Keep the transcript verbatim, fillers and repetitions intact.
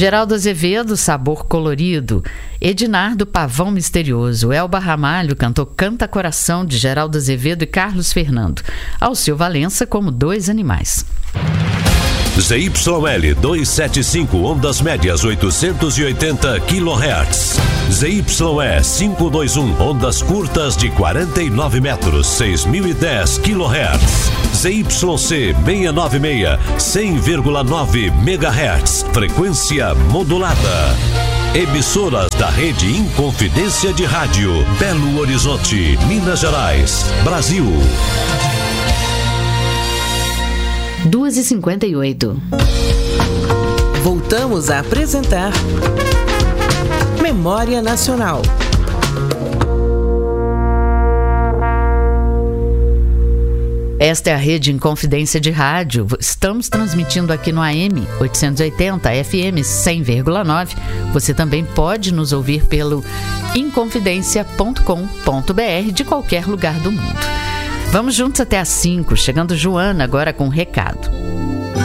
Geraldo Azevedo, Sabor Colorido. Ednardo, Pavão Misterioso. Elba Ramalho cantou Canta Coração, de Geraldo Azevedo e Carlos Fernando. Alceu Valença, Como Dois Animais. Z Y L duzentos e setenta e cinco, ondas médias oitocentos e oitenta quilohertz. Z Y E quinhentos e vinte e um, ondas curtas de quarenta e nove metros, seis mil e dez quilohertz. Z Y C seiscentos e noventa e seis, cem vírgula nove megahertz, frequência modulada. Emissoras da rede Inconfidência de Rádio, Belo Horizonte, Minas Gerais, Brasil. duas e cinquenta e oito. Voltamos a apresentar Memória Nacional. Esta é a rede Inconfidência de Rádio. Estamos transmitindo aqui no A M oitocentos e oitenta, F M cem vírgula nove. Você também pode nos ouvir pelo inconfidencia ponto com ponto b r de qualquer lugar do mundo. Vamos juntos até às cinco, chegando Joana agora com um recado.